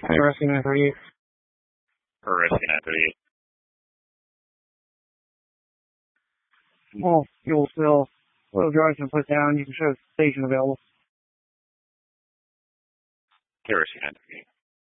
Hey, Rescue 938. Rescue 938. Well, fuel still. Wheel drive's been put down. You can show station available. Rescue 938.